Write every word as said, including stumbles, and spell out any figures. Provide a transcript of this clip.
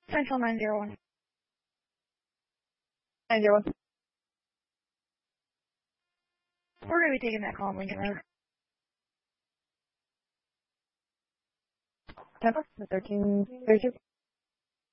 Central nine zero one. nine zero one. We're going to be taking that call on Lincoln Road. Tampa, the thirteen thirty-two.